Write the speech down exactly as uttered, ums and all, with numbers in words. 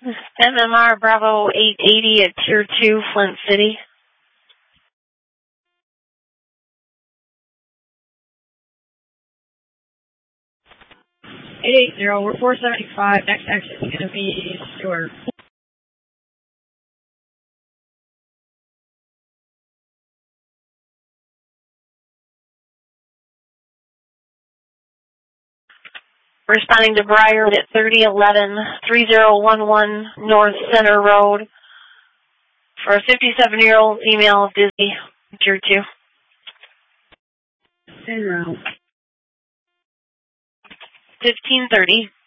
M M R Bravo eight eighty at Tier two, Flint City. eight eight zero, we're four seventy-five, next exit is going to be Stewart. Responding to Breyer at thirty eleven, three zero one one North Center Road for a fifty-seven-year-old female dizzy, Tier two. En route. fifteen thirty.